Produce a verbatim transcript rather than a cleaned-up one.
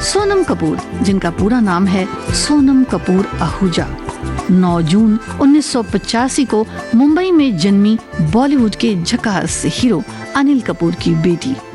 सोनम कपूर, जिनका पूरा नाम है सोनम कपूर आहूजा, नौ जून उन्नीस सौ पचासी को मुंबई में जन्मी बॉलीवुड के झकास हीरो अनिल कपूर की बेटी।